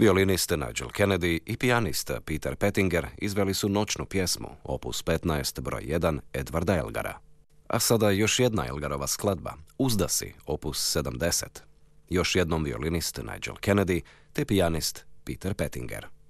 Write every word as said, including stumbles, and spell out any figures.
Violinist Nigel Kennedy i pijanist Peter Pettinger izveli su noćnu pjesmu, opus petnaest, broj jedan, Edvarda Elgara. A sada još jedna Elgarova skladba, Uzda si, opus sedamdeset. Još jednom violinist Nigel Kennedy te pijanist Peter Pettinger.